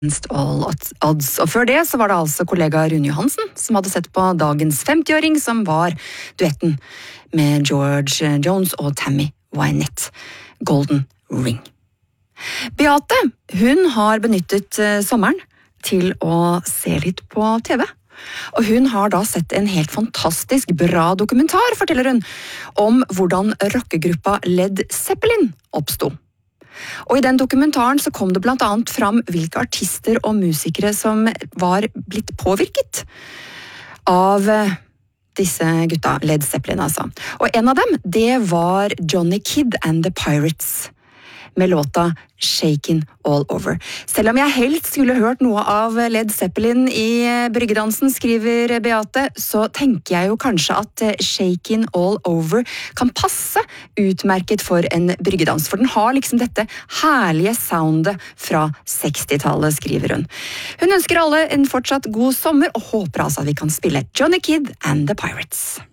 Against All Odds. Og før det så var det altså kollega Rune Johansen som hadde sett på dagens 50-åring, som var duetten med George Jones og Tammy Wynette, Golden Ring. Beate, hun har benyttet sommeren til å se litt på TV. Og hun har da sett en helt fantastisk bra dokumentar, forteller hun, om hvordan rockegruppa Led Zeppelin oppsto. Og i den dokumentaren så kom det blant annet fram hvilke artister og musikere som var blitt påvirket av disse gutta, Led Zeppelin altså. Og en av dem, det var Johnny Kidd and the Pirates, med låta Shakin' All Over. Selv om jeg helst skulle hørt noe av Led Zeppelin i bryggedansen, skriver Beate, så tenker jeg jo kanskje at Shakin' All Over kan passe utmerket for en bryggedans, for den har liksom dette herlige soundet fra 60-tallet, skriver hun. Hun ønsker alle en fortsatt god sommer, og håper altså at vi kan spille Johnny Kidd and the Pirates.